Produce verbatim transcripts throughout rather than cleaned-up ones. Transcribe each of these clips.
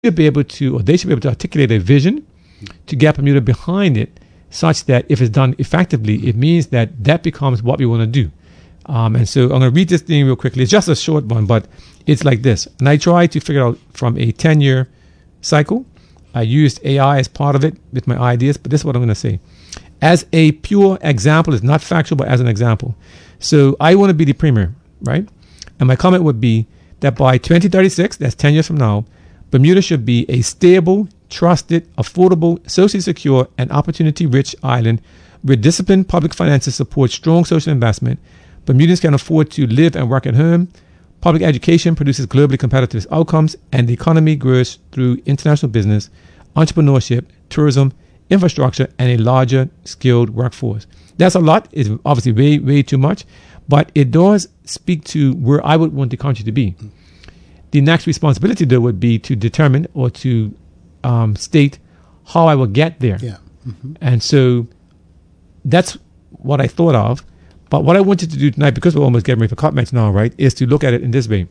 should be able to, or they should be able to articulate a vision to get Bermuda behind it, such that if it's done effectively, it means that that becomes what we want to do. Um, and so I'm going to read this thing real quickly. It's just a short one, but it's like this. And I tried to figure out from a ten-year cycle. I used A I as part of it with my ideas, but this is what I'm going to say. As a pure example, it's not factual, but as an example. So I want to be the premier, right? And my comment would be that by twenty thirty-six, that's ten years from now, Bermuda should be a stable, trusted, affordable, socially secure, and opportunity-rich island where disciplined public finances support strong social investment. Bermudans can afford to live and work at home. Public education produces globally competitive outcomes, and the economy grows through international business, entrepreneurship, tourism, infrastructure, and a larger skilled workforce. That's a lot. It's obviously way, way too much, but it does speak to where I would want the country to be. The next responsibility, though, would be to determine or to um, state how I will get there. Yeah. Mm-hmm. And so that's what I thought of. But what I wanted to do tonight, because we're almost getting ready for cup match now, right, is to look at it in this way.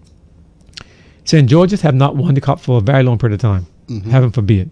Saint George's have not won the cup for a very long period of time. Mm-hmm. Heaven forbid.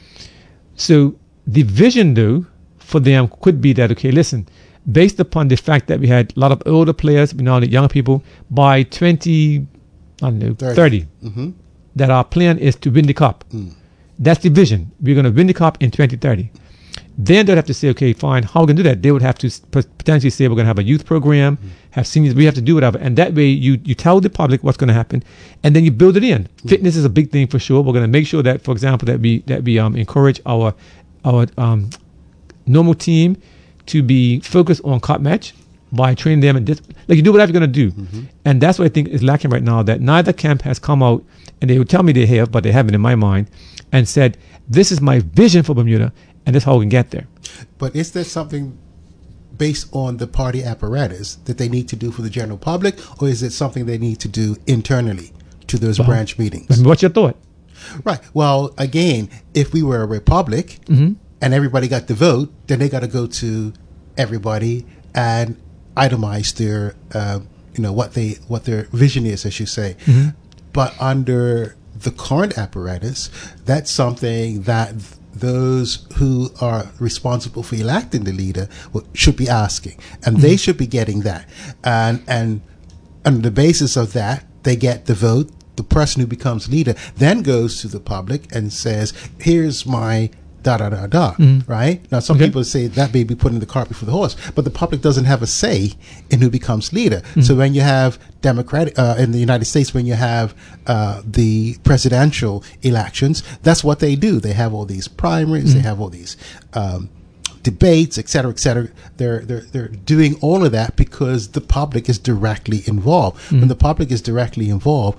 So the vision, though, for them could be that, okay, listen, based upon the fact that we had a lot of older players, we now need younger people, by twenty, I don't know, thirty, thirty mm-hmm. that our plan is to win the cup. Mm. That's the vision. We're going to win the cup in twenty thirty. Then they'd have to say, okay, fine, how are we going to do that? They would have to potentially say, we're going to have a youth program, mm-hmm. have seniors, we have to do whatever. And that way you, you tell the public what's going to happen, and then you build it in. Mm-hmm. Fitness is a big thing for sure. We're going to make sure that, for example, that we that we um, encourage our our um, normal team to be focused on cup match by training them. And this, like you do whatever you're going to do. Mm-hmm. And that's what I think is lacking right now, that neither camp has come out, and they would tell me they have, but they haven't in my mind, and said, this is my vision for Bermuda, and that's how we can get there. But is there something based on the party apparatus that they need to do for the general public, or is it something they need to do internally to those well, branch meetings? What's your thought? Right. Well, again, if we were a republic mm-hmm. and everybody got the vote, then they got to go to everybody and itemize their, uh, you know, what they what their vision is, as you say. Mm-hmm. But under the current apparatus, that's something that those who are responsible for electing the leader should be asking, and mm-hmm. they should be getting that. And and on the basis of that, they get the vote. The person who becomes leader then goes to the public and says, "Here's my da da da da." Mm-hmm. Right now, some okay. people say that may be putting the cart before the horse, but the public doesn't have a say in who becomes leader. Mm-hmm. So when you have Democratic uh, in the United States, when you have uh, the presidential elections, that's what they do. They have all these primaries, mm-hmm. they have all these um, debates, et cetera, et cetera. They're they're they're doing all of that because the public is directly involved. Mm-hmm. When the public is directly involved,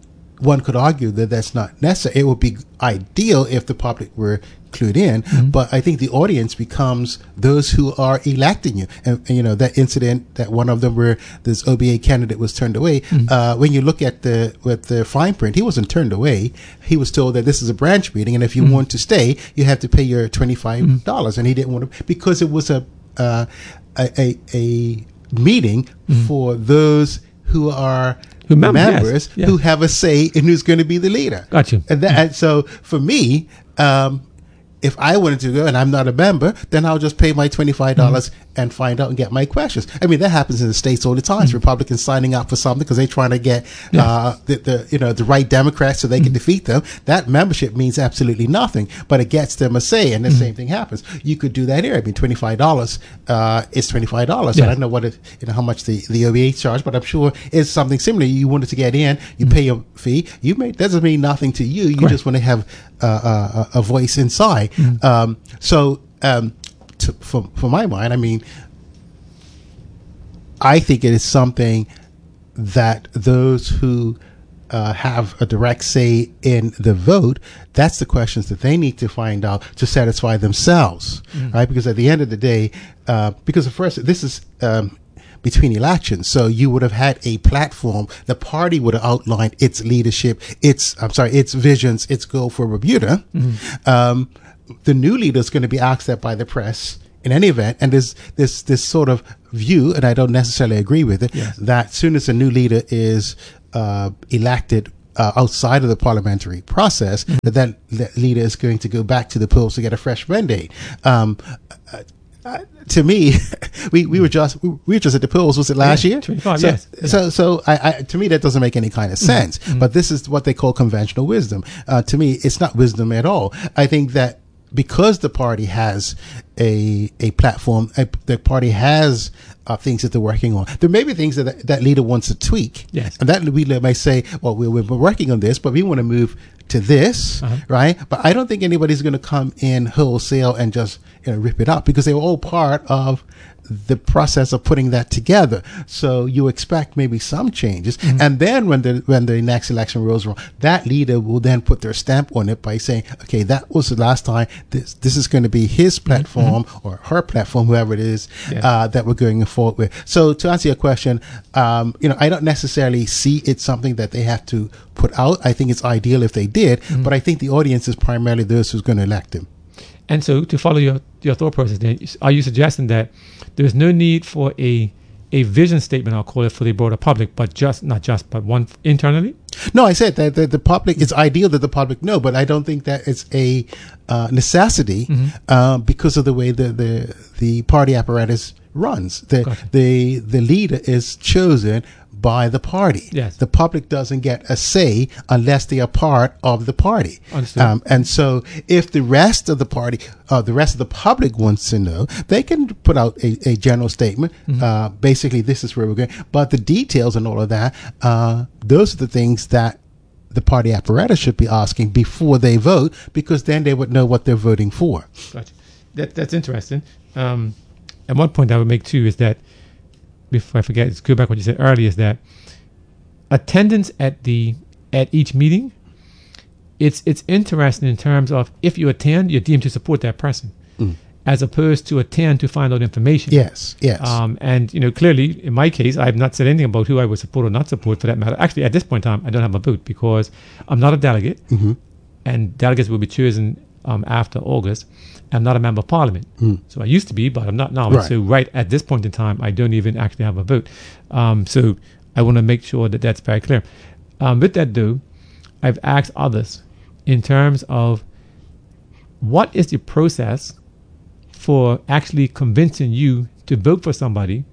one could argue that that's not necessary. It would be ideal if the public were clued in, mm-hmm. but I think the audience becomes those who are electing you. And, and you know, that incident, that one of them where this O B A candidate was turned away, mm-hmm. uh, when you look at the, with the fine print, he wasn't turned away. He was told that this is a branch meeting, and if you mm-hmm. want to stay, you have to pay your twenty-five dollars. Mm-hmm. And he didn't want to, because it was a, uh, a, a, a meeting mm-hmm. for those who are who members, yes. yeah. who have a say in who's going to be the leader. Gotcha. And that, and so for me, um, if I wanted to go and I'm not a member, then I'll just pay my twenty-five dollars mm-hmm. and find out and get my questions. I mean, that happens in the States all the time. Mm-hmm. Republicans signing up for something because they're trying to get yeah. uh, the, the you know the right Democrats so they mm-hmm. can defeat them. That membership means absolutely nothing, but it gets them a say, and the mm-hmm. same thing happens. You could do that here. I mean, twenty-five dollars uh, is twenty-five dollars. Yeah. I don't know what it, you know how much the, the O B A charge, but I'm sure it's something similar. You wanted to get in, you mm-hmm. pay a fee. You may, that doesn't mean nothing to you. You Correct. Just want to have uh, a, a voice inside. Mm-hmm. Um, so, um, to, for, for my mind, I mean, I think it is something that those who uh, have a direct say in the vote, that's the questions that they need to find out to satisfy themselves, mm. right? Because at the end of the day, uh, because of first, this is um, between elections, so you would have had a platform. The party would have outlined its leadership, its I'm sorry, its visions, its goal for Bermuda. Mm-hmm. Um, the new leader is going to be asked that by the press in any event, and there's this this sort of view, and I don't necessarily agree with it, yes. that as soon as a new leader is uh, elected uh, outside of the parliamentary process, mm-hmm. that, that that leader is going to go back to the polls to get a fresh mandate. Um, uh, uh, to me, we, we were just we were just at the polls. Was it last yeah, year? twenty-five, so, yes. So so I, I, to me that doesn't make any kind of sense. Mm-hmm. But this is what they call conventional wisdom. Uh, to me, it's not wisdom at all. I think that because the party has a a platform, a, the party has uh, things that they're working on. There may be things that that leader wants to tweak, yes, and that leader may say, "Well, we're, we're working on this, but we want to move to this, uh-huh. right?" But I don't think anybody's going to come in wholesale and just you know, rip it up, because they were all part of the process of putting that together. So you expect maybe some changes, mm-hmm. and then when the when the next election rolls around, that leader will then put their stamp on it by saying, "Okay, that was the last time. This this is going to be his platform mm-hmm. or her platform, whoever it is, yeah. uh, that we're going forward with." So to answer your question, um, you know, I don't necessarily see it something that they have to put out. I think it's ideal if they did, mm-hmm. but I think the audience is primarily those who's going to elect him. And so, to follow your, your thought process, then, are you suggesting that there's no need for a a vision statement, I'll call it, for the broader public, but just not just, but one internally? No, I said that the, the public, it's ideal that the public know, but I don't think that it's a uh, necessity mm-hmm. uh, because of the way the, the the party apparatus runs. The gotcha. the the leader is chosen by the party. Yes. The public doesn't get a say unless they are part of the party. Understood. Um, and so if the rest of the party, uh, the rest of the public wants to know, they can put out a, a general statement. Mm-hmm. Uh, basically, this is where we're going. But the details and all of that, uh, those are the things that the party apparatus should be asking before they vote, because then they would know what they're voting for. Gotcha. That, that's interesting. Um, and one point I would make, too, is that before I forget, let's go back what you said earlier, is that attendance at the at each meeting, it's it's interesting in terms of if you attend, you're deemed to support that person, mm. as opposed to attend to find out information. Yes, yes. Um, and, you know, clearly, in my case, I have not said anything about who I would support or not support for that matter. Actually, at this point in time, I don't have a vote because I'm not a delegate, mm-hmm. and delegates will be chosen um, after August. I'm not a member of parliament. Mm. So I used to be, but I'm not now. Right. So right at this point in time, I don't even actually have a vote. Um, so I want to make sure that that's very clear. Um, with that, though, I've asked others in terms of what is the process for actually convincing you to vote for somebody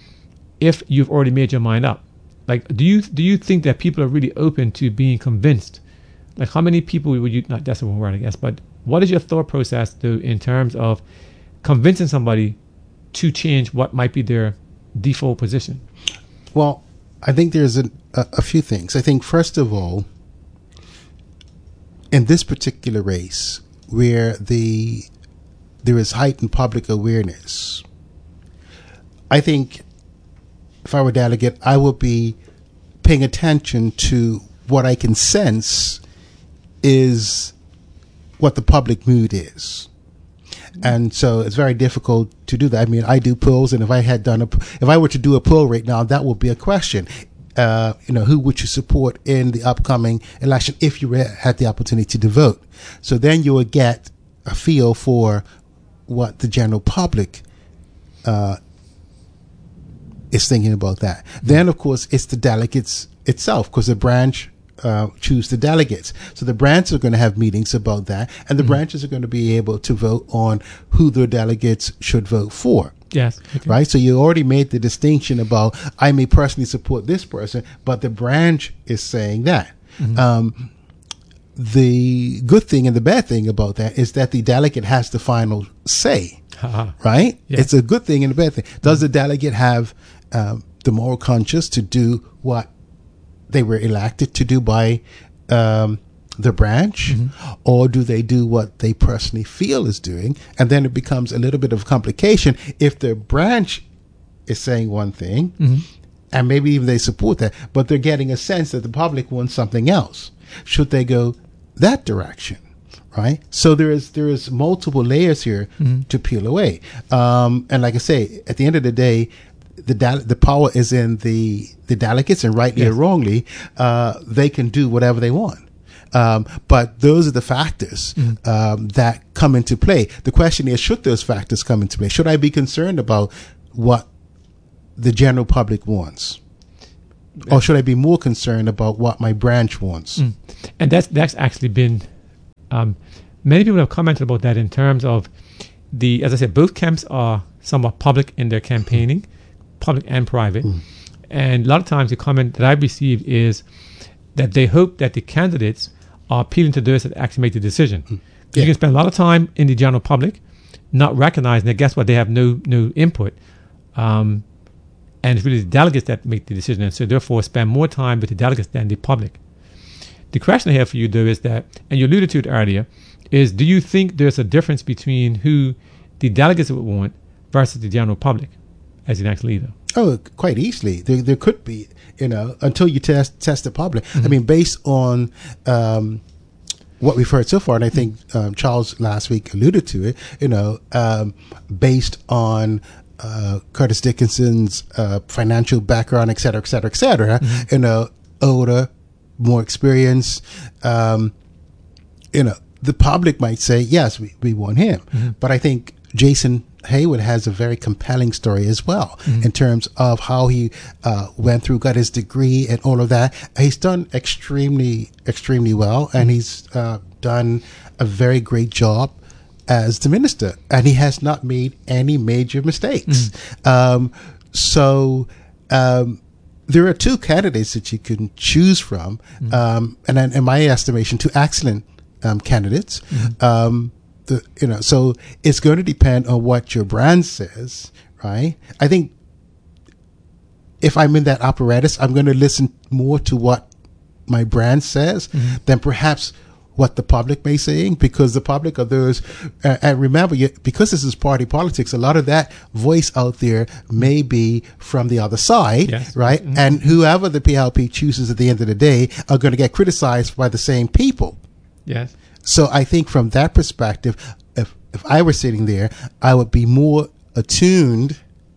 if you've already made your mind up. Like, do you do you think that people are really open to being convinced? Like, how many people would you, not that's the wrong word, I guess, but what is your thought process, though, in terms of convincing somebody to change what might be their default position? Well, I think there's a, a, a few things. I think, first of all, in this particular race, where the there is heightened public awareness, I think if I were delegate, I would be paying attention to what I can sense is what the public mood is. And so it's very difficult to do that. I mean, I do polls, and if I had done a, if I were to do a poll right now, that would be a question. Uh, you know, who would you support in the upcoming election if you had the opportunity to vote? So then you would get a feel for what the general public uh, is thinking about that. Mm-hmm. Then, of course, it's the delegates itself, because the branch Uh, choose the delegates. So the branches are going to have meetings about that, and the mm-hmm. branches are going to be able to vote on who their delegates should vote for. Yes. Okay. Right? So you already made the distinction about, I may personally support this person, but the branch is saying that. Mm-hmm. Um, the good thing and the bad thing about that is that the delegate has the final say. Uh-huh. Right? Yeah. It's a good thing and a bad thing. Does mm-hmm. the delegate have um, the moral conscience to do what they were elected to do by um, the branch, mm-hmm. or do they do what they personally feel is doing? And then it becomes a little bit of complication if the branch is saying one thing, mm-hmm. and maybe even they support that, but they're getting a sense that the public wants something else. Should they go that direction? Right? So there is there is multiple layers here mm-hmm. to peel away. Um, and like I say, at the end of the day, the de- the power is in the the delegates, and rightly yes. or wrongly, uh, they can do whatever they want. Um, but those are the factors mm. um, that come into play. The question is, should those factors come into play? Should I be concerned about what the general public wants? or should I be more concerned about what my branch wants? Mm. And that's that's actually been um, many people have commented about that in terms of the, as I said, both camps are somewhat public in their campaigning, mm. public and private. Mm. And a lot of times the comment that I've received is that they hope that the candidates are appealing to those that actually make the decision. Mm. Yeah. You can spend a lot of time in the general public not recognizing that, guess what, they have no no input. Um, and it's really the delegates that make the decision. And so therefore spend more time with the delegates than the public. The question I have for you, though, is that, and you alluded to it earlier, is do you think there's a difference between who the delegates would want versus the general public as the next leader? Oh, quite easily. There, there could be, you know, until you test test the public. Mm-hmm. I mean, based on um, what we've heard so far, and I think um, Charles last week alluded to it, you know, um, based on uh, Curtis Dickinson's uh, financial background, et cetera, et cetera, et cetera, mm-hmm. you know, older, more experience, um, you know, the public might say, yes, we, we want him. Mm-hmm. But I think Jason Haywood has a very compelling story as well, mm-hmm. in terms of how he uh, went through, got his degree and all of that. He's done extremely, extremely well, and he's uh, done a very great job as the minister, and he has not made any major mistakes. Mm-hmm. Um, so um, there are two candidates that you can choose from, mm-hmm. um, and then, in my estimation, two excellent um, candidates. Mm-hmm. Um, The, you know, so it's going to depend on what your brand says, right? I think if I'm in that apparatus, I'm going to listen more to what my brand says mm-hmm. than perhaps what the public may say, because the public are those, uh, and remember, you, because this is party politics, a lot of that voice out there may be from the other side, yes. right? Mm-hmm. And whoever the P L P chooses at the end of the day are going to get criticized by the same people. Yes. So I think from that perspective, if if I were sitting there, I would be more attuned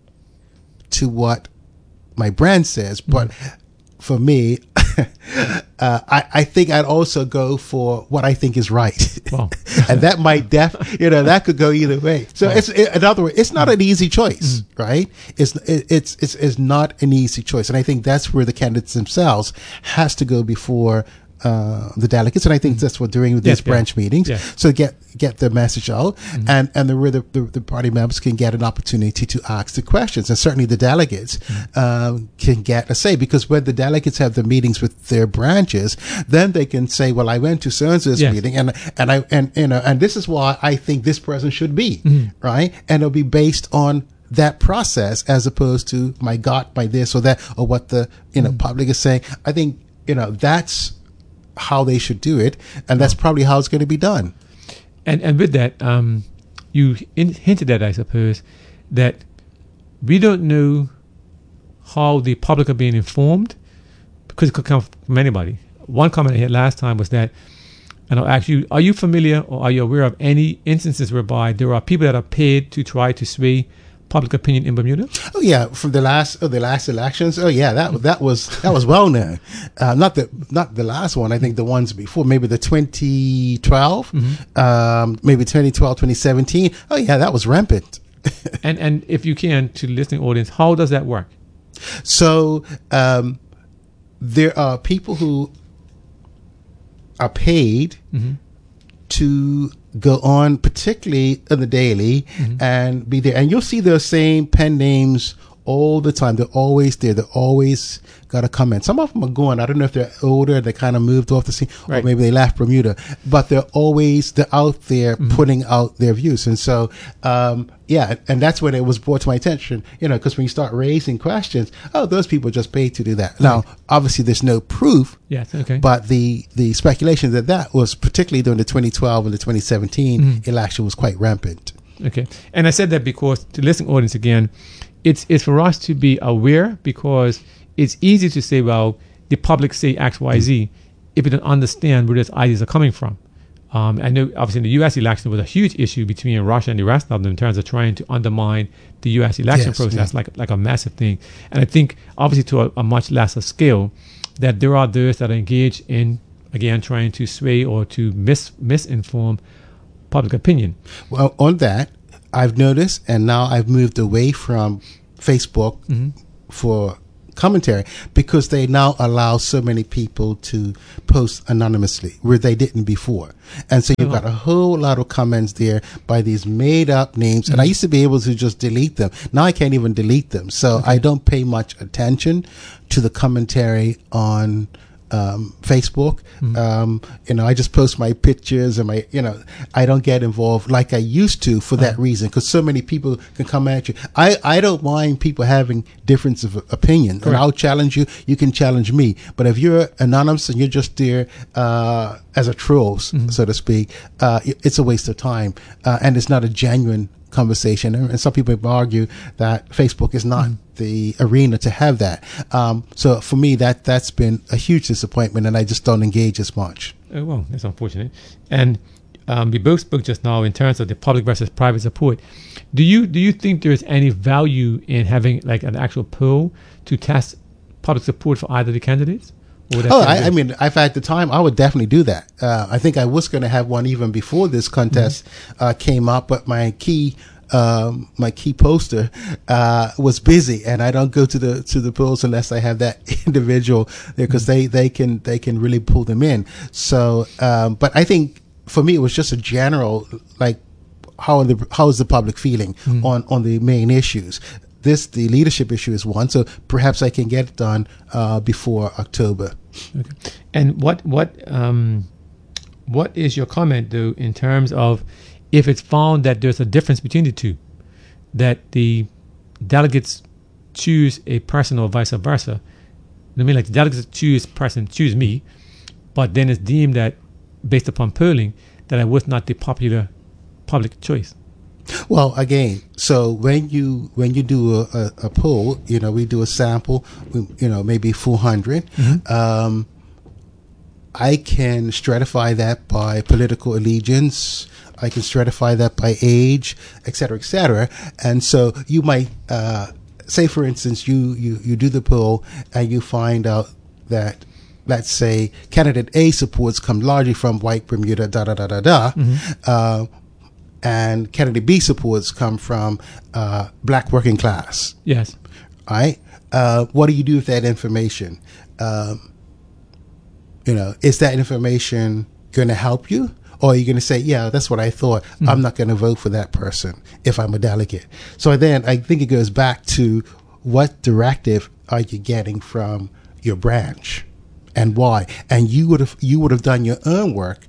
to what my brand says. But mm-hmm. for me, uh, I, I think I'd also go for what I think is right. Wow. And that might def, you know, that could go either way. So wow. it's, it, in other words, it's not an easy choice, mm-hmm. right? It's, it, it's, it's, it's not an easy choice. And I think that's where the candidates themselves has to go before Uh, the delegates, and I think mm-hmm. that's what doing with these yes, branch yeah. meetings. Yeah. So get get the message out, mm-hmm. and and the, the the the party members can get an opportunity to ask the questions, and certainly the delegates mm-hmm. um, can get a say, because when the delegates have the meetings with their branches, then they can say, "Well, I went to so and so's yes. meeting, and and I and you know, and this is why I think this person should be mm-hmm. right," and it'll be based on that process as opposed to my gut, my this or that, or what the you know mm-hmm. public is saying. I think you know that's how they should do it, and that's probably how it's going to be done. And and with that, um, you in, hinted at, I suppose, that we don't know how the public are being informed, because it could come from anybody. One comment I had last time was that, and I'll ask you, are you familiar or are you aware of any instances whereby there are people that are paid to try to sway public opinion in Bermuda? Oh yeah, from the last oh, the last elections. Oh yeah, that that was that was well known. Uh, not the not the last one. I think the ones before, maybe the twenty twelve, mm-hmm. um, maybe twenty twelve, twenty seventeen. Oh yeah, that was rampant. and and if you can, to the listening audience, how does that work? So um, there are people who are paid mm-hmm. to go on, particularly in the daily, mm-hmm. and be there. And you'll see those same pen names all the time. They're always there. They're always got to comment. Some of them are going, I don't know if they're older, they kind of moved off the scene, right. or maybe they left Bermuda, but they're always, they're out there mm-hmm. putting out their views. And so, um, yeah, and that's when it was brought to my attention, you know, because when you start raising questions, oh, those people just paid to do that. Right. Now, obviously there's no proof, yes, okay. but the, the speculation that that was, particularly during the twenty twelve and the twenty seventeen mm-hmm. election, was quite rampant. Okay. And I said that because, to the listening audience again, it's it's for us to be aware, because it's easy to say, well, the public say X, Y, Z, mm-hmm. if you don't understand where those ideas are coming from. Um, I know, obviously, in the U S election, there was a huge issue between Russia and the rest of them in terms of trying to undermine the U S election yes, process, yeah. like like a massive thing. And I think, obviously, to a, a much lesser scale, that there are those that are engaged in, again, trying to sway or to mis misinform public opinion. Well, on that, I've noticed, and now I've moved away from Facebook mm-hmm. for commentary, because they now allow so many people to post anonymously where they didn't before. And so you've got a whole lot of comments there by these made up names. Mm-hmm. And I used to be able to just delete them. Now I can't even delete them. So okay. I don't pay much attention to the commentary on um Facebook. Mm-hmm. Um you know, I just post my pictures and my, you know, I don't get involved like I used to for that uh-huh. reason, because so many people can come at you. I I don't mind people having difference of opinion. Correct. And I'll challenge you, you can challenge me. But if you're anonymous and you're just there uh as a troll, mm-hmm. so to speak, uh it's a waste of time, uh, and it's not a genuine conversation. And some people argue that Facebook is not mm. the arena to have that. Um, so for me, that, that's been a huge disappointment, and I just don't engage as much. Oh, well, that's unfortunate. And um, we both spoke just now in terms of the public versus private support. Do you do you think there's any value in having like an actual poll to test public support for either of the candidates? Oh, I, I mean, if at the time, I would definitely do that. Uh, I think I was going to have one even before this contest mm-hmm. uh, came up, but my key, um, my key poster uh, was busy, and I don't go to the to the polls unless I have that individual there, because mm-hmm. they they can they can really pull them in. So, um, but I think for me, it was just a general like how are the how is the public feeling mm-hmm. on on the main issues. This, the leadership issue is one, so perhaps I can get it done uh, before October. Okay. And what what um, what is your comment, though, in terms of if it's found that there's a difference between the two, that the delegates choose a person or vice versa? I mean, like the delegates choose person, choose me, but then it's deemed that, based upon polling, that I was not the popular public choice. Well, again, so when you when you do a, a, a poll, you know, we do a sample, we, you know, maybe four hundred. Mm-hmm. Um, I can stratify that by political allegiance. I can stratify that by age, et cetera, et cetera. And so you might uh, say, for instance, you, you, you do the poll and you find out that, let's say, candidate A supports come largely from white Bermuda, da da da da da. Mm-hmm. Uh, and candidate B supports come from uh, black working class. Yes. All right. Uh, what do you do with that information? Um, you know, is that information going to help you? Or are you going to say, yeah, that's what I thought. Mm-hmm. I'm not going to vote for that person if I'm a delegate. So then I think it goes back to what directive are you getting from your branch and why? And you would have you would have done your own work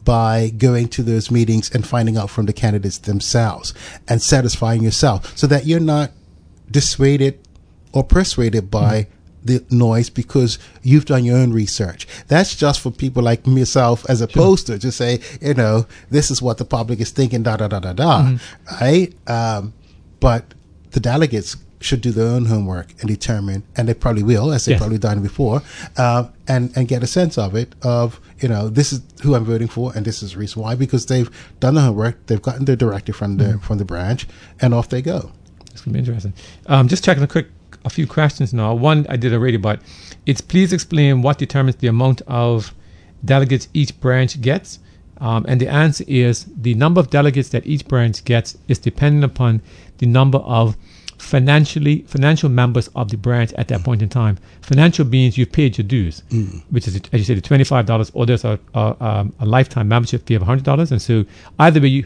by going to those meetings and finding out from the candidates themselves and satisfying yourself so that you're not dissuaded or persuaded by mm-hmm. the noise because you've done your own research. That's just for people like myself as a sure. poster to say, you know, this is what the public is thinking, da, da, da, da, da, mm-hmm. right? Um, but the delegates should do their own homework and determine, and they probably will, as they've yes. probably done before, uh, and, and get a sense of it, of, you know, this is who I'm voting for, and this is the reason why, because they've done the homework, they've gotten their directive from the, mm-hmm. from the branch, and off they go. It's going to be interesting. Um, just checking a quick, a few questions now. One I did already, but it's please explain what determines the amount of delegates each branch gets. Um, and the answer is the number of delegates that each branch gets is dependent upon the number of financially financial members of the branch at that point in time. Financial means you've paid your dues, mm. which is, as you said, the twenty-five dollars, or there's a, a, um, a lifetime membership fee of one hundred dollars. And so either way, you,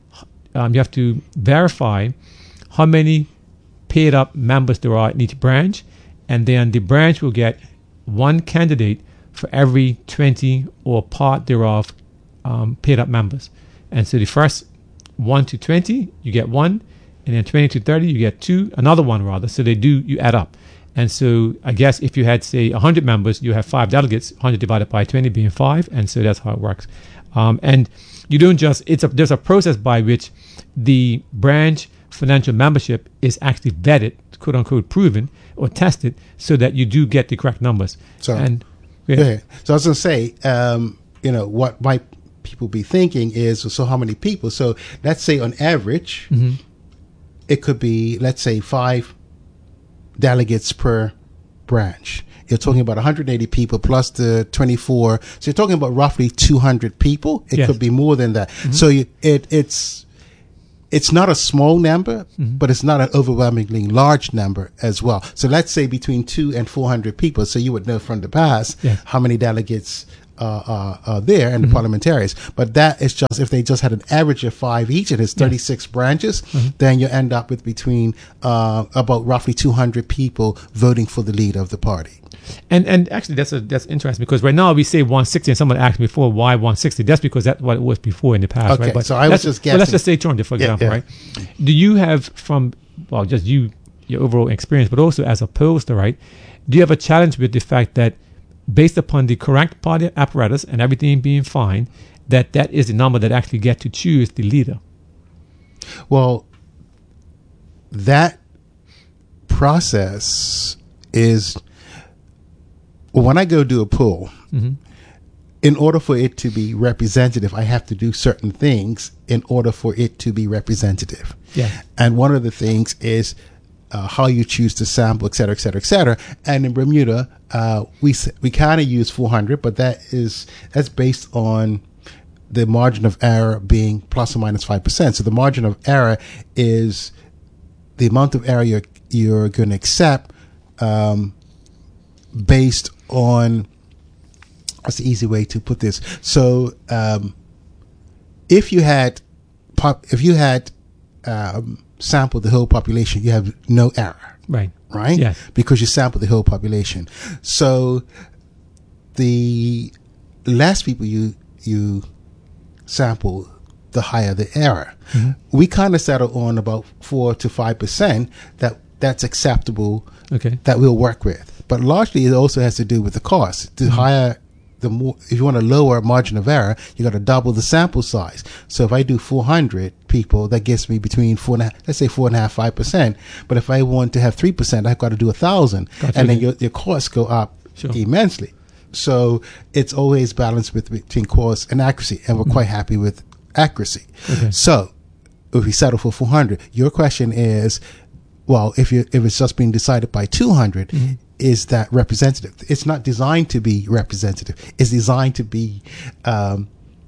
um, you have to verify how many paid up members there are in each branch, and then the branch will get one candidate for every twenty or part thereof um, paid up members. And so the first one to twenty, you get one. And then twenty to thirty, you get two, another one rather. So they do, you add up. And so I guess if you had, say, one hundred members, you have five delegates, one hundred divided by twenty being five. And so that's how it works. Um, and you don't just, it's a, there's a process by which the branch financial membership is actually vetted, quote unquote, proven or tested so that you do get the correct numbers. So, and, yeah. Yeah. So I was going to say, um, you know, what might people be thinking is, so how many people? So let's say on average, mm-hmm. it could be, let's say, five delegates per branch. You're talking about one hundred eighty people plus the twenty-four. So you're talking about roughly two hundred people. It yes. could be more than that. Mm-hmm. So you, it, it's it's not a small number, mm-hmm. but it's not an overwhelmingly large number as well. So let's say between two and four hundred people. So you would know from the past yeah. how many delegates uh, are, are there and mm-hmm. the parliamentarians. But that is just if they just had an average of five each, and it's thirty-six yeah. branches, mm-hmm. then you end up with between uh, about roughly two hundred people voting for the leader of the party. And and actually that's a, that's interesting because right now we say one sixty and someone asked me before why one sixty. That's because that's what it was before in the past, okay, right? But so I was just guessing. Well, let's just say two hundred, for example, yeah, yeah. right? Do you have from, well, just you, your overall experience, but also as a pollster, right? Do you have a challenge with the fact that based upon the correct party apparatus and everything being fine, that that is the number that actually get to choose the leader? Well, that process is... Well, when I go do a poll, mm-hmm. in order for it to be representative, I have to do certain things in order for it to be representative. Yeah. And one of the things is uh, how you choose to sample, et cetera, et cetera, et cetera. And in Bermuda, uh, we we kind of use four hundred, but that is that's based on the margin of error being plus or minus five percent. So the margin of error is the amount of error you're, you're going to accept um, based on, what's the easy way to put this? So, um, if you had, pop, if you had um, sampled the whole population, you have no error, right? Right? Yeah. Because you sampled the whole population. So, the less people you you sample, the higher the error. Mm-hmm. We kind of settle on about four to five percent. That that's acceptable. Okay. That we'll work with. But largely, it also has to do with the cost. The mm-hmm. higher, the more, if you want a lower margin of error, you got to double the sample size. So if I do four hundred people, that gets me between four and a half, let's say four and a half, five percent. But if I want to have three percent, I've got to do a thousand, gotcha. And then your your costs go up sure. immensely. So it's always balanced with between cost and accuracy, and we're mm-hmm. quite happy with accuracy. Okay. So if we settle for four hundred, your question is, well, if you if it's just being decided by two hundred. Mm-hmm. Is that representative? It's not designed to be representative. It's designed to be, um,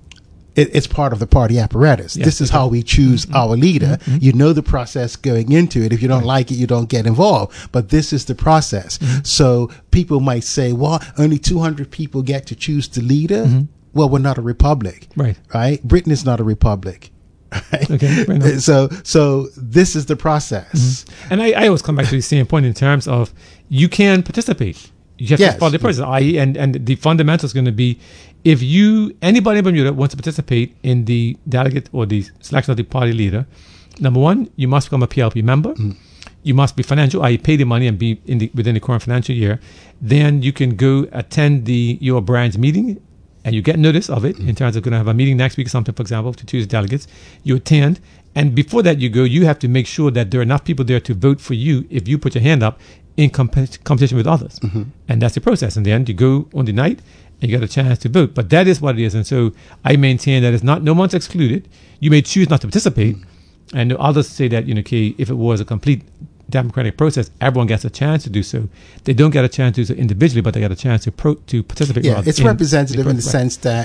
it, it's part of the party apparatus. Yes, this is okay. how we choose mm-hmm. our leader. Mm-hmm. You know the process going into it. If you don't right. like it, you don't get involved. But this is the process. Mm-hmm. So people might say, well, only two hundred people get to choose the leader. Mm-hmm. Well, we're not a republic. Right. Right? Britain is not a republic. Right? Okay. Right. So, so this is the process. Mm-hmm. And I, I always come back to the same point in terms of you can participate. You have yes. to follow the process, that is, and and the fundamental is going to be if you anybody in Bermuda wants to participate in the delegate or the selection of the party leader. Number one, you must become a P L P member. Mm. You must be financial, that is, pay the money and be in the within the current financial year. Then you can go attend the your branch meeting. And you get notice of it mm-hmm. in terms of going to have a meeting next week or something, for example, to choose delegates. You attend. And before that you go, you have to make sure that there are enough people there to vote for you if you put your hand up in comp- competition with others. Mm-hmm. And that's the process. In the end, you go on the night and you get a chance to vote. But that is what it is. And so I maintain that it's not, no one's excluded. You may choose not to participate. Mm-hmm. And others say that, you know, okay, if it was a complete democratic process, everyone gets a chance to do so. They don't get a chance to do so individually, but they get a chance to pro- to participate. Yeah, it's in representative the in the right. sense that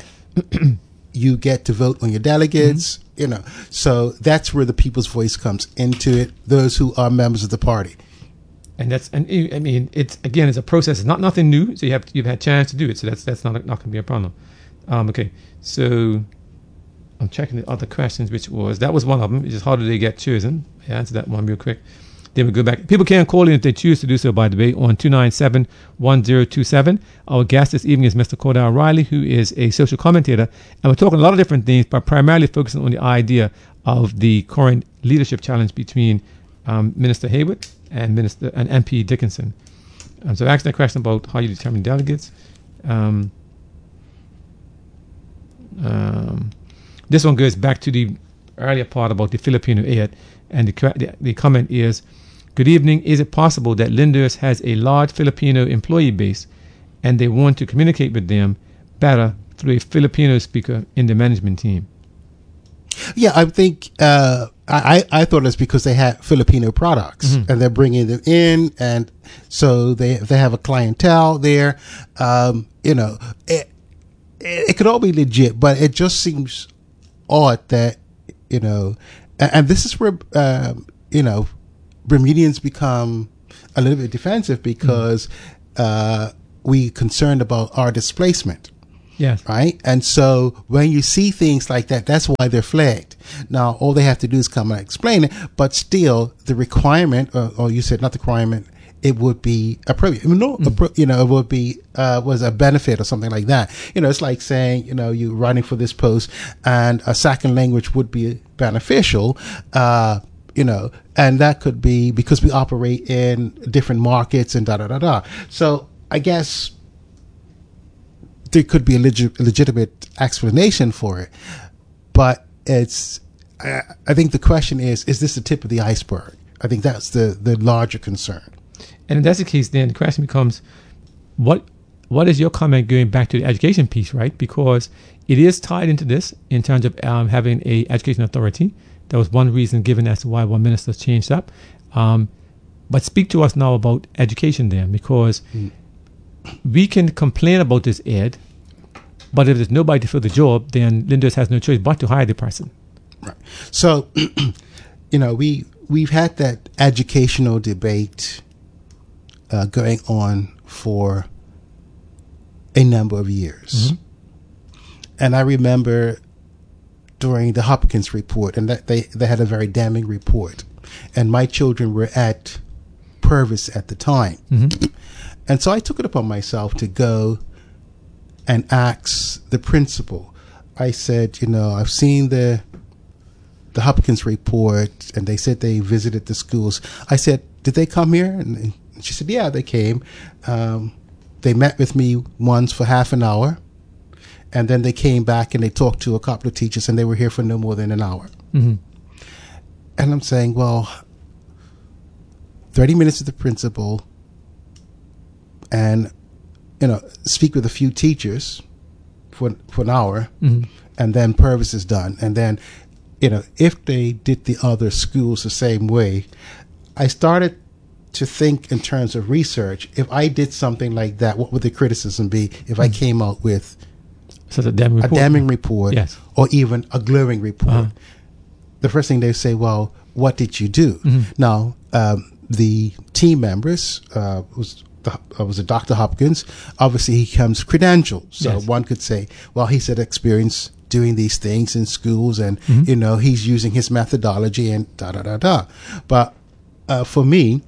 you get to vote on your delegates, mm-hmm. you know. So that's where the people's voice comes into it, those who are members of the party. And that's, and I mean, it's, again, it's a process. It's not nothing new. So you have, you've had a chance to do it. So that's, that's not, not going to be a problem. Um, okay. So I'm checking the other questions, which was, that was one of them. It's just how do they get chosen? I answered that one real quick. Then we go back. People can call in if they choose to do so, by the way, on two nine seven, one zero two seven. Our guest this evening is Mister Cordell Riley, who is a social commentator. And we're talking a lot of different things, but primarily focusing on the idea of the current leadership challenge between um, Minister Hayward and Minister and M P Dickinson. Um, so asking a question about how you determine delegates. Um, um, this one goes back to the earlier part about the Filipino aid. And the, the, the comment is, good evening. Is it possible that Lyndhurst has a large Filipino employee base and they want to communicate with them better through a Filipino speaker in the management team? Yeah, I think uh, I, I thought it's because they had Filipino products mm-hmm. and they're bringing them in. And so they they have a clientele there. Um, you know, it, it, it could all be legit, but it just seems odd that, you know, and, and this is where uh, you know Bermudians become a little bit defensive because mm. uh, we concerned about our displacement. Yes. Right. And so when you see things like that, that's why they're flagged. Now, all they have to do is come and explain it. But still, the requirement, or, or you said not the requirement, it would be appropriate. No, mm. you know, it would be, uh, was a benefit or something like that. You know, it's like saying, you know, you're running for this post and a second language would be beneficial. Uh, you know, and that could be because we operate in different markets and da da da da. So I guess there could be a legit, legitimate explanation for it, but it's. I, I think the question is: is this the tip of the iceberg? I think that's the the larger concern. And if that's the case, then the question becomes, what what is your comment going back to the education piece, right? Because it is tied into this in terms of um, having a education authority. That was one reason given as to why one minister changed up. Um, but speak to us now about education then, because mm. we can complain about this ed, but if there's nobody to fill the job, then Lyndhurst has no choice but to hire the person. Right. So, you know, we, we've had that educational debate uh, going on for a number of years. Mm-hmm. And I remember during the Hopkins report, and that they, they had a very damning report. And my children were at Purvis at the time. Mm-hmm. And so I took it upon myself to go and ask the principal. I said, you know, I've seen the the Hopkins report, and they said they visited the schools. I said, did they come here? And she said, yeah, they came. Um, they met with me once for half an hour. And then they came back and they talked to a couple of teachers, and they were here for no more than an hour. Mm-hmm. And I'm saying, well, thirty minutes with the principal and, you know, speak with a few teachers for, for an hour, mm-hmm. and then Purvis is done. And then, you know, if they did the other schools the same way, I started to think in terms of research. If I did something like that, what would the criticism be if mm-hmm. I came out with So a damning report, a damning report yes. or even a glaring report? Uh-huh. The first thing they say, well, what did you do? Mm-hmm. Now, um, the team members uh, was the, uh, was a Doctor Hopkins. Obviously, he comes credentialed. So yes. one could say, well, he's had experience doing these things in schools, and mm-hmm. you know, he's using his methodology and da da da da. But uh, for me,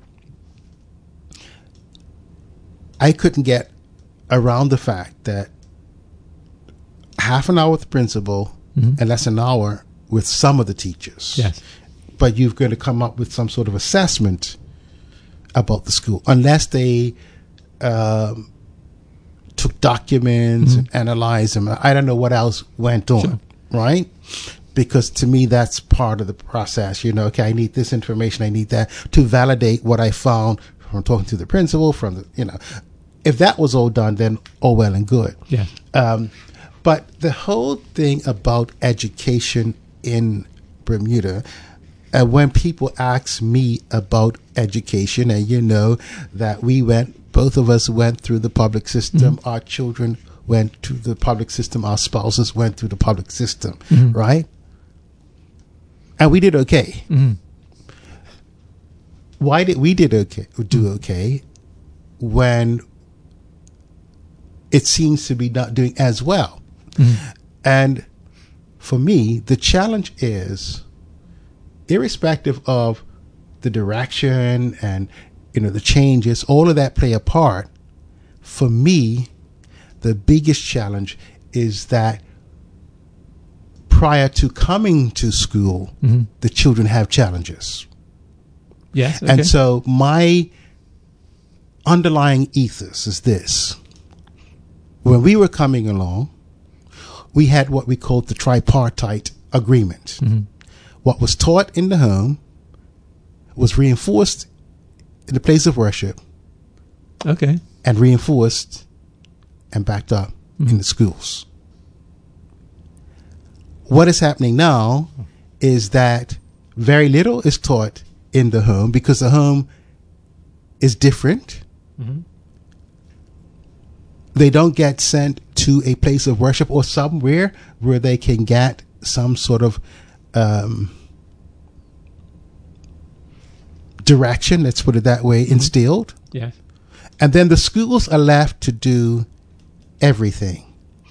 I couldn't get around the fact that half an hour with the principal mm-hmm. and less an hour with some of the teachers. Yes. But you've got to come up with some sort of assessment about the school, unless they um, took documents mm-hmm. and analyzed them. I don't know what else went on, sure. right? Because to me, that's part of the process. You know, okay, I need this information, I need that to validate what I found from talking to the principal, from the, you know, if that was all done, then all well and good. Yeah. Um, but the whole thing about education in Bermuda, uh, when people ask me about education, and you know that we went, both of us went through the public system, mm-hmm. our children went to the public system, our spouses went through the public system, mm-hmm. right? And we did okay. Mm-hmm. Why did we did okay do okay when it seems to be not doing as well? Mm-hmm. And for me, the challenge is, irrespective of the direction and, you know, the changes, all of that play a part. For me, the biggest challenge is that prior to coming to school, mm-hmm. the children have challenges. Yes. Okay. And so my underlying ethos is this. When we were coming along, we had what we called the tripartite agreement. Mm-hmm. What was taught in the home was reinforced in the place of worship. Okay. And reinforced and backed up mm-hmm. in the schools. What is happening now is that very little is taught in the home because the home is different. Mm-hmm. They don't get sent to a place of worship or somewhere where they can get some sort of um, direction, let's put it that way, mm-hmm. instilled. Yes. And then the schools are left to do everything.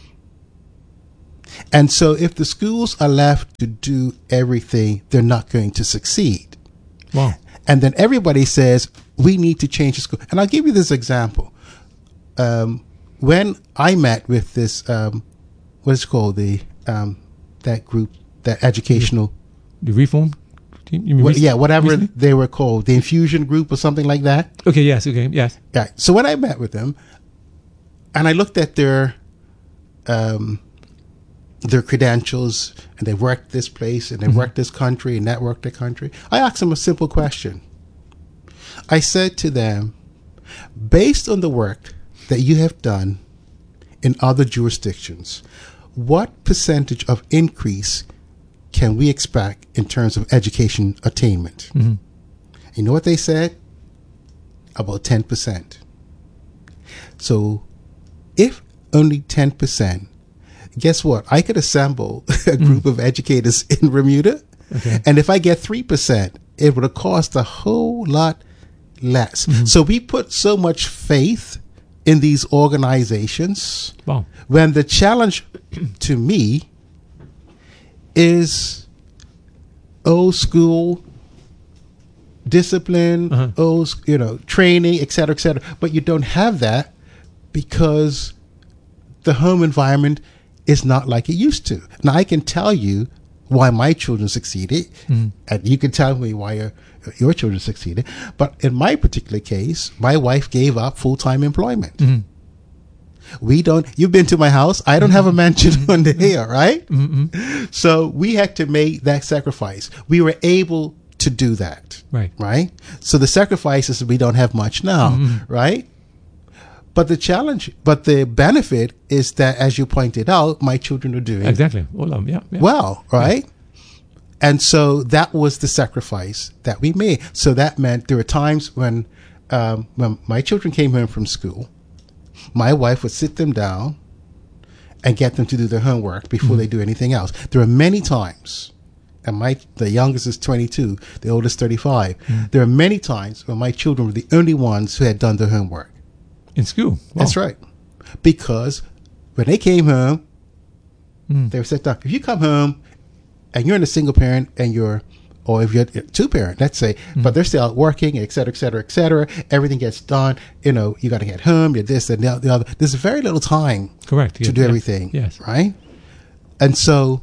And so if the schools are left to do everything, they're not going to succeed. Wow. And then everybody says, we need to change the school. And I'll give you this example. Um, when I met with this, um, what is it called, the um, that group, that educational... The reform team? You mean what, rec- yeah, whatever recently? they were called, the infusion group or something like that. Okay, yes, okay, yes. Yeah. So when I met with them, and I looked at their um, their credentials, and they worked this place, and they Mm-hmm. worked this country, and that worked that country, I asked them a simple question. I said to them, based on the work that you have done in other jurisdictions, what percentage of increase can we expect in terms of education attainment? Mm-hmm. You know what they said? About ten percent. So if only ten percent, guess what? I could assemble a group mm. of educators in Bermuda. Okay. And if I get three percent, it would have cost a whole lot less. Mm-hmm. So we put so much faith in these organizations. Wow. When the challenge to me is old school discipline, uh-huh. old, you know, training, et cetera, et cetera. But you don't have that because the home environment is not like it used to. Now, I can tell you why my children succeeded, mm-hmm. and you can tell me why your, your children succeeded. But in my particular case, my wife gave up full-time employment. Mm-hmm. We don't, you've been to my house. I don't mm-hmm. have a mansion mm-hmm. on the hill, right? Mm-hmm. So we had to make that sacrifice. We were able to do that. Right. Right. So the sacrifice is we don't have much now. Mm-hmm. Right. But the challenge, but the benefit is that, as you pointed out, my children are doing exactly all of them, yeah, yeah. well, right? Yeah. And so that was the sacrifice that we made. So that meant there were times when, um, when my children came home from school, my wife would sit them down and get them to do their homework before mm-hmm. they do anything else. There are many times, and my the youngest is twenty-two, the oldest thirty-five. Mm-hmm. There are many times when my children were the only ones who had done their homework. In school? Wow. That's right. Because when they came home, mm. they were set down. If you come home and you're in a single parent and you're, or if you're two parent, let's say, mm. but they're still out working, et cetera, et cetera, et cetera, everything gets done. You know, you got to get home, you're this and the other. There's very little time Correct. to Yeah. do Yeah. everything. Yes. Right? And so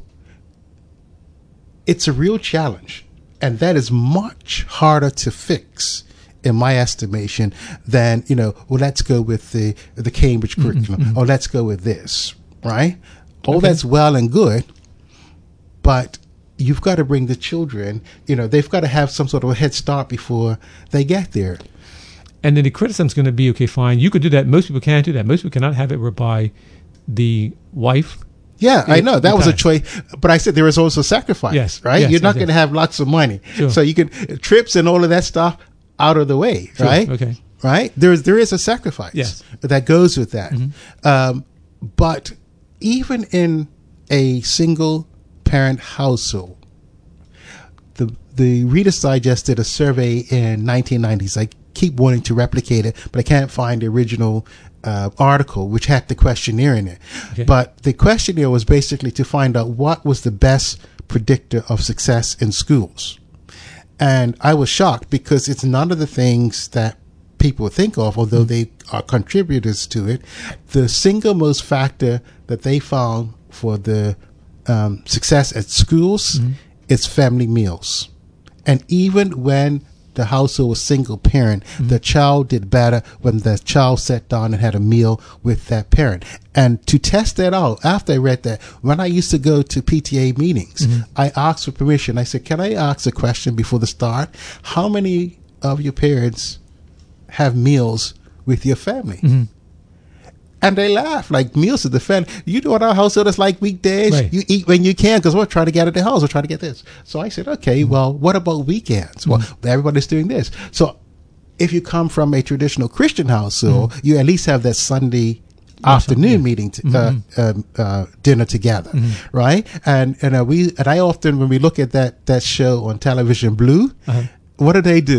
it's a real challenge. And that is much harder to fix, in my estimation, than, you know, well, let's go with the the Cambridge curriculum, mm-hmm. or let's go with this, right? All okay. that's well and good, but you've got to bring the children, you know, they've got to have some sort of a head start before they get there. And then the criticism is going to be, okay, fine, you could do that. Most people can't do that. Most people cannot have it whereby the wife... Yeah, I know. That was a choice. But I said there is also sacrifice, yes, right? Yes, You're not yes, going to yes. have lots of money. Sure. So you can, trips and all of that stuff out of the way, sure. right? Okay. Right? There is, there is a sacrifice yes. that goes with that. Mm-hmm. Um, but even in a single parent household, the, the Reader's Digest did a survey in nineteen nineties. I keep wanting to replicate it, but I can't find the original uh, article, which had the questionnaire in it. Okay. But the questionnaire was basically to find out what was the best predictor of success in schools. And I was shocked because it's none of the things that people think of, although they are contributors to it. The single most factor that they found for the um, success at schools mm-hmm. is family meals. And even when the household was single parent, mm-hmm. the child did better when the child sat down and had a meal with that parent. And to test that out, after I read that, when I used to go to P T A meetings, mm-hmm. I asked for permission. I said, can I ask a question before the start? How many of your parents have meals with your family? Mm-hmm. And they laugh, like, meals with the family. You know what our household is like weekdays? Right. You eat when you can because we're trying to get at the house. We're trying to get this. So I said, okay, mm-hmm. well, what about weekends? Mm-hmm. Well, everybody's doing this. So if you come from a traditional Christian household, mm-hmm. you at least have that Sunday afternoon yeah. meeting, to, mm-hmm. uh, um, uh, dinner together, mm-hmm. right? And and uh, we and I often, when we look at that that show on television, Blue, uh-huh. what do they do?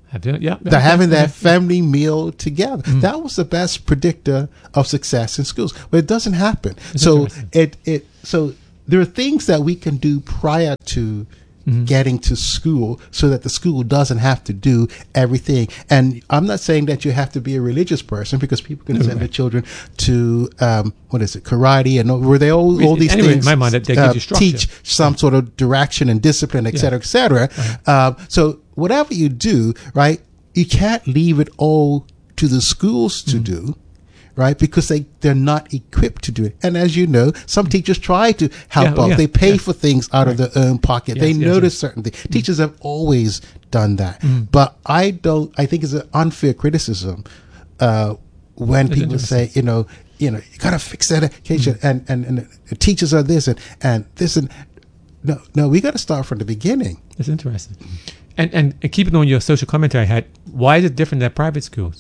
Have you, yeah, They're having that yeah. family meal together. Mm. That was the best predictor of success in schools. But it doesn't happen. It's so interesting. it it so there are things that we can do prior to Mhm. getting to school so that the school doesn't have to do everything. And I'm not saying that you have to be a religious person, because people can No, send their right. children to um, what is it, karate, and where they all, all these Anyway, in things my mind, that- that gives uh, you structure. teach some sort of direction and discipline, et Yeah. cetera, et cetera. Um, so whatever you do, right, you can't leave it all to the schools to do. Right, because they they're not equipped to do it, and as you know, some teachers try to help Yeah, oh, out. yeah, They pay yeah. for things out of their own pocket. Yes, they yes, notice yes. certain things. Teachers have always done that, Mm. but I don't. I think it's an unfair criticism uh, when That's people say, you know, you know, you gotta fix that education, Mm. and, and and the teachers are this and and this and no, no, we got to start from the beginning. That's interesting. And, and and keeping on your social commentary I had, why is it different than private schools?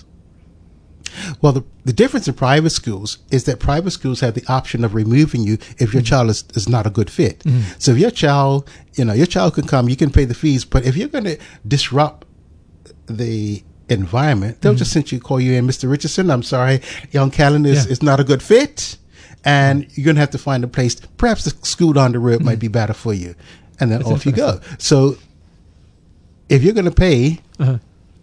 Well, the, the difference in private schools is that private schools have the option of removing you if your child is, is not a good fit. So if your child, you know, your child can come, you can pay the fees, but if you're going to disrupt the environment, they'll just simply call you in, Mister Richardson, I'm sorry, young Callan is, Yeah. is not a good fit, and you're going to have to find a place. Perhaps the school down the road might be better for you. And then That's off you go. interesting. So if you're going to pay, Uh-huh.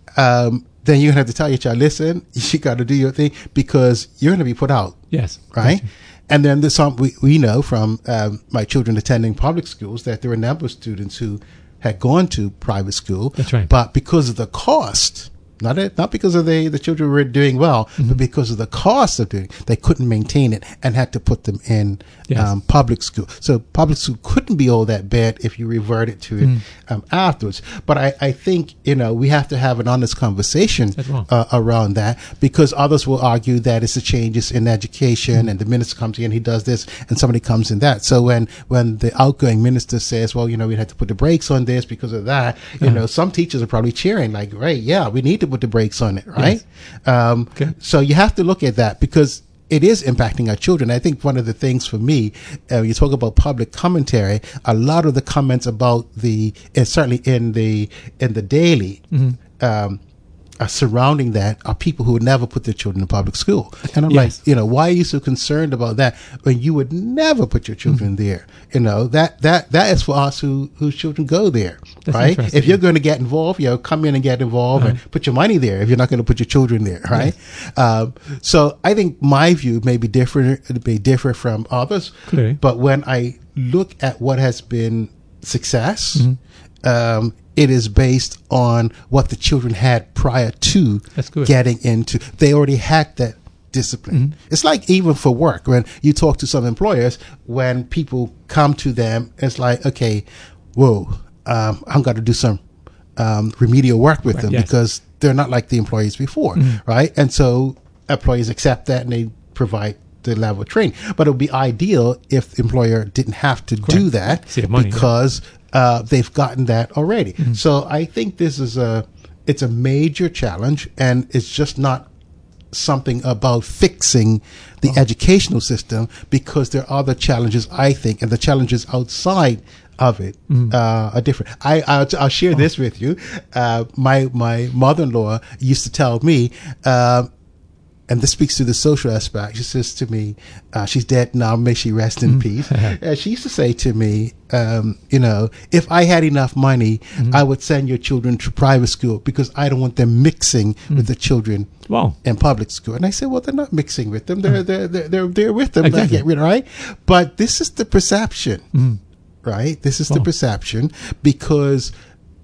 um, then you're going to have to tell your child, listen, you got to do your thing, because you're going to be put out, Yes. right? Gotcha. And then there's some, we, we know from um, my children attending public schools that there are a number of students who had gone to private school. That's right. But because of the cost, not it, not because of the, the children were doing well, Mm-hmm. but because of the cost of doing, they couldn't maintain it and had to put them in Yes. um, public school. So public school couldn't be all that bad if you reverted to it Mm. um, afterwards. But I, I think, you know, we have to have an honest conversation That's wrong. uh, around that, because others will argue that it's the changes in education Mm-hmm. and the minister comes in, he does this, and somebody comes in that. So when, when the outgoing minister says, well, you know, we had to put the brakes on this because of that, you Uh-huh. know, some teachers are probably cheering like, right, yeah, we need to put the brakes on it, right? Um, Okay. So you have to look at that, because it is impacting our children. I think one of the things for me, uh, you talk about public commentary, a lot of the comments about the, and certainly in the, in the daily, um, uh, surrounding that are people who would never put their children in public school. And I'm Yes. like, you know, why are you so concerned about that when you would never put your children there? You know, that, that, that is for us who, whose children go there, That's right? interesting. If you're going to get involved, you know, come in and get involved Uh-huh. and put your money there if you're not going to put your children there, right? Um, so I think my view may be different, it may differ from others. Clearly. But when I look at what has been success, Mm-hmm. um, it is based on what the children had prior to That's good. getting into. They already had that discipline. Mm-hmm. It's like even for work, when you talk to some employers, when people come to them, it's like, okay, whoa, um, I'm going to do some um, remedial work with Right, them yes. because they're not like the employees before, Mm-hmm. right? And so employees accept that and they provide the level of training. But it would be ideal if the employer didn't have to do that Save money, yeah. because uh, they've gotten that already. Mm-hmm. So I think this is a it's a major challenge, and it's just not something about fixing the Oh. educational system, because there are other challenges, I think, and the challenges outside of it Mm-hmm. uh, are different. I, I'll, I'll share this with you. Uh, my my mother-in-law used to tell me, uh, and this speaks to the social aspect. She says to me, uh, she's dead now, may she rest in peace. Uh, she used to say to me, um, you know, if I had enough money, I would send your children to private school because I don't want them mixing with the children Wow. in public school. And I said, well, they're not mixing with them. They're, they're, they're, they're, they're with them. Exactly. Not yet, right? But this is the perception, Mm. right? This is the Wow. perception, because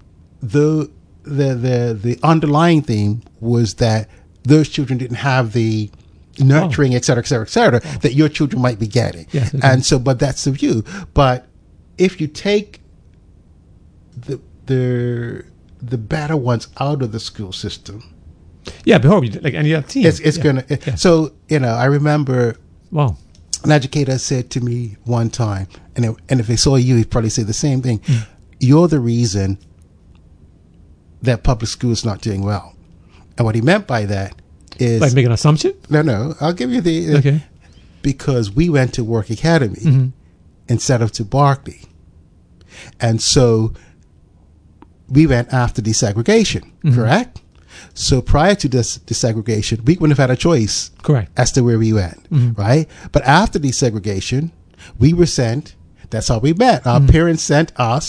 the, the, the, the underlying theme was that those children didn't have the nurturing, et cetera, et cetera, et cetera, that your children might be getting. Yes, okay. And so, but that's the view. But if you take the, the, the better ones out of the school system, Yeah, before you like any other team. it's, it's yeah. going to, Yeah. so, you know, I remember Wow. an educator said to me one time, and, it, and if they saw you, he'd probably say the same thing. You're the reason that public school is not doing well. And what he meant by that is, Like make an assumption? no, no, I'll give you the, Okay. because we went to Work Academy Mm-hmm. instead of to Berkeley. And so we went after desegregation, mm-hmm. correct? So prior to this desegregation, we wouldn't have had a choice correct. as to where we went, mm-hmm. right? But after desegregation, we were sent, that's how we met. Our mm-hmm. parents sent us